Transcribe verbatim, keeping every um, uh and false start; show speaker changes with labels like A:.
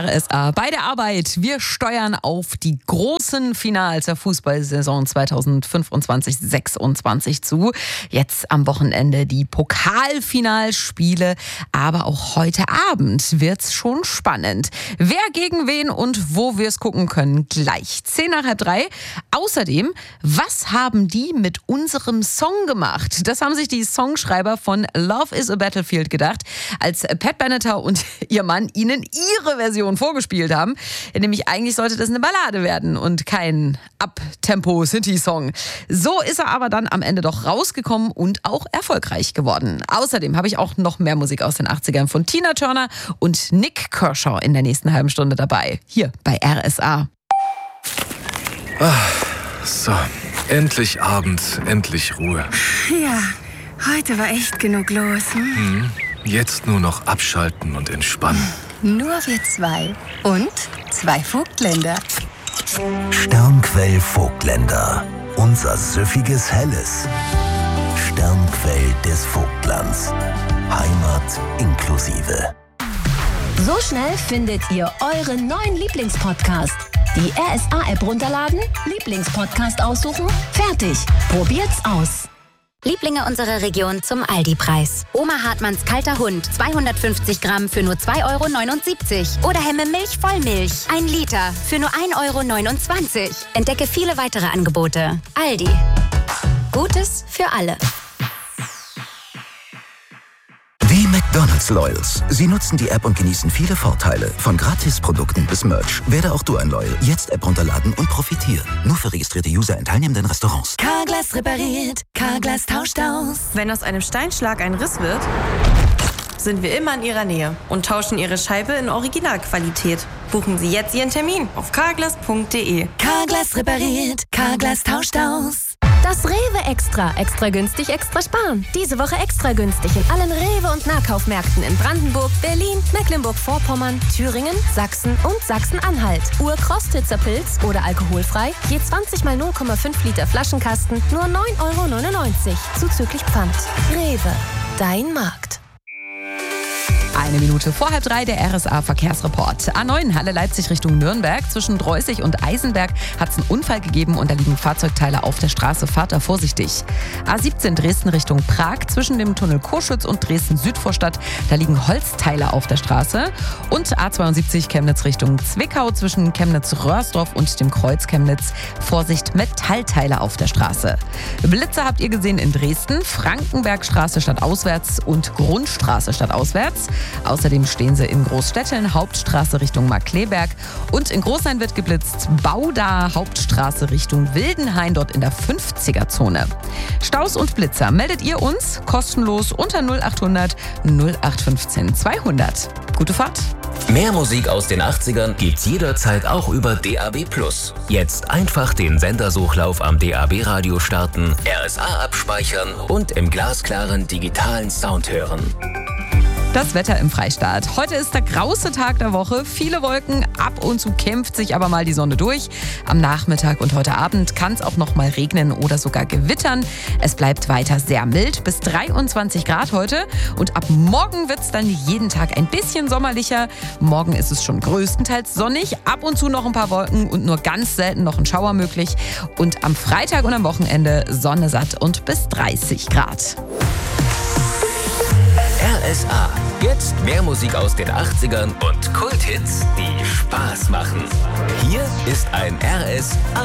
A: R S A bei der Arbeit. Wir steuern auf die großen Finals der Fußballsaison zweitausendfünfundzwanzig sechsundzwanzig zu. Jetzt am Wochenende die Pokalfinalspiele, aber auch heute Abend wird's schon spannend. Wer gegen wen und wo wir es gucken können, gleich zehn nach halb drei. Außerdem, was haben die mit unserem Song gemacht? Das haben sich die Songschreiber von Love is a Battlefield gedacht, als Pat Benatar und ihr Mann ihnen ihre Version vorgespielt haben. Nämlich eigentlich sollte das eine Ballade werden und kein Up-Tempo-City-Song. So ist er aber dann am Ende doch rausgekommen und auch erfolgreich geworden. Außerdem habe ich auch noch mehr Musik aus den achtzigern von Tina Turner und Nik Kershaw in der nächsten halben Stunde dabei. Hier bei R S A.
B: Ah, so, endlich Abend, endlich Ruhe.
C: Ja, heute war echt genug los. Hm?
B: Hm, jetzt nur noch abschalten und entspannen.
C: Nur wir zwei und zwei Vogtländer.
D: Sternquell Vogtländer, unser süffiges Helles. Sternquell des Vogtlands, Heimat inklusive.
E: So schnell findet ihr euren neuen Lieblingspodcast. Die R S A-App runterladen, Lieblingspodcast aussuchen, fertig. Probiert's aus.
F: Lieblinge unserer Region zum Aldi-Preis. Oma Hartmanns kalter Hund, zweihundertfünfzig Gramm für nur zwei Euro neunundsiebzig. Oder Hemme Milch Vollmilch, ein Liter für nur ein Euro neunundzwanzig. Entdecke viele weitere Angebote. Aldi. Gutes für alle.
D: Die McDonald's Loyals. Sie nutzen die App und genießen viele Vorteile. Von Gratisprodukten bis Merch. Werde auch du ein Loyal. Jetzt App runterladen und profitieren. Nur für registrierte User in teilnehmenden Restaurants.
C: Carglass repariert, Carglass tauscht aus.
G: Wenn aus einem Steinschlag ein Riss wird, sind wir immer in Ihrer Nähe und tauschen Ihre Scheibe in Originalqualität. Buchen Sie jetzt Ihren Termin auf carglass punkt de.
C: Carglass repariert, Carglass tauscht aus.
E: Das Rewe Extra. Extra günstig, extra sparen. Diese Woche extra günstig in allen Rewe- und Nahkaufmärkten in Brandenburg, Berlin, Mecklenburg-Vorpommern, Thüringen, Sachsen und Sachsen-Anhalt. Ur-Krostitzer Pilz oder alkoholfrei. Je zwanzig mal null Komma fünf Liter Flaschenkasten. Nur neun Euro neunundneunzig. Zuzüglich Pfand. Rewe. Dein Markt.
A: Eine Minute vor halb drei der R S A-Verkehrsreport. A neun Halle Leipzig Richtung Nürnberg. Zwischen Dreußig und Eisenberg hat es einen Unfall gegeben und da liegen Fahrzeugteile auf der Straße. Fahrt da vorsichtig. A siebzehn Dresden Richtung Prag. Zwischen dem Tunnel Coschütz und Dresden-Südvorstadt. Da liegen Holzteile auf der Straße. Und A zweiundsiebzig Chemnitz Richtung Zwickau. Zwischen Chemnitz-Röhrsdorf und dem Kreuz Chemnitz. Vorsicht, Metallteile auf der Straße. Blitzer habt ihr gesehen in Dresden. Frankenbergstraße stadtauswärts und Grundstraße stadtauswärts. Außerdem stehen sie in Großstetteln, Hauptstraße Richtung Markkleeberg. Und in Großhain wird geblitzt, Bauda, Hauptstraße Richtung Wildenhain, dort in der fünfziger-Zone. Staus und Blitzer meldet ihr uns kostenlos unter null achthundert null acht fünfzehn zweihundert. Gute Fahrt!
H: Mehr Musik aus den achtzigern gibt's jederzeit auch über D A B plus. Jetzt einfach den Sendersuchlauf am D A B-Radio starten, R S A abspeichern und im glasklaren digitalen Sound hören.
A: Das Wetter im Freistaat. Heute ist der grauste Tag der Woche. Viele Wolken, ab und zu kämpft sich aber mal die Sonne durch. Am Nachmittag und heute Abend kann es auch noch mal regnen oder sogar gewittern. Es bleibt weiter sehr mild, bis dreiundzwanzig Grad heute. Und ab morgen wird es dann jeden Tag ein bisschen sommerlicher. Morgen ist es schon größtenteils sonnig, ab und zu noch ein paar Wolken und nur ganz selten noch ein Schauer möglich. Und am Freitag und am Wochenende Sonne satt und bis dreißig Grad.
H: R S A. Jetzt mehr Musik aus den achtzigern und Kulthits, die Spaß machen. Hier ist ein R S A